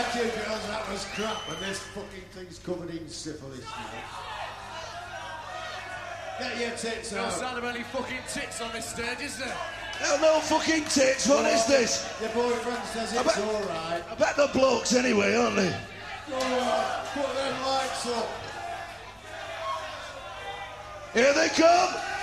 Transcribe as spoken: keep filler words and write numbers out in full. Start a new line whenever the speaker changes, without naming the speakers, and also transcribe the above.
Thank you, girls, that was crap, and this fucking thing's covered in syphilis now. Get your tits
No
out.
sign of any fucking tits on this stage, is there?
No, no fucking tits, what
Well,
is this?
Your boyfriend says
I
it's
bet-
alright.
I bet the blokes anyway, aren't they?
Alright, put them lights up.
Here they come!